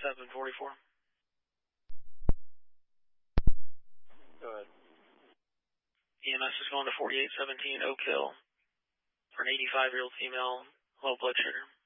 744. Go ahead. EMS is going to 4817 Oak Hill for an 85-year-old female, low blood sugar.